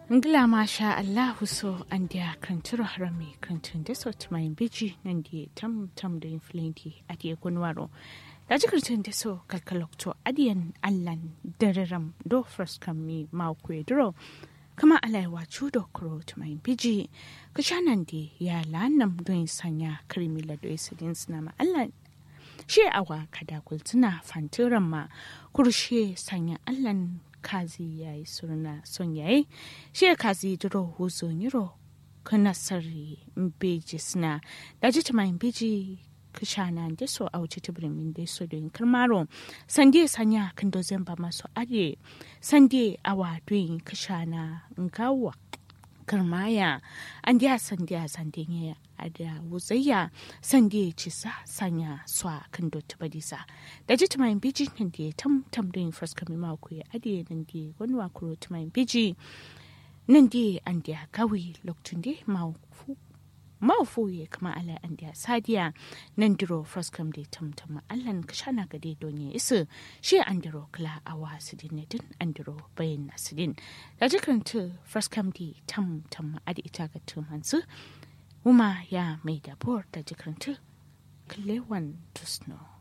Ngila masha Allahu so an dia kranturo harami krantun da so tumayin biji nan di tam da influenti a di gunwaro. Da ji krantun da so kalkalokto adiyan allan dararam do first kami ma kwedro kama alaiwa chudo kuro tumayin biji kashanan di ya lanam don sanya krimila do isidin sinama allan she awa kada kultuna fantiran ma kurshe sanya allan kazi yayi surna son yayi she kazi duro huzo niro kana sarri mbeji sna daji tamayin biji kishana da so auci tibrimin da so don kirmaro sande sanya kan dozen ba masu ade sande awa doyin kishana ngawa kirmaya an dia sandiya sandin ada wuzayya sande ci sa sanya swa kan do tibadisa da jitmayin biji nan da tam din first kami ma ku ade nan da wani wakuro tamayin biji nan da an dia gawi loktun da mawfu ye kama ala an dia sadiya nan diro first kam da tam allan kashana gade donye isu shi an diro kla awa sidin ne din an diro bayin nasidin da jikranta first kam da tam ade ita ga tumansu Uma ya mai da buwar da jikaranta Kalewan Tusno.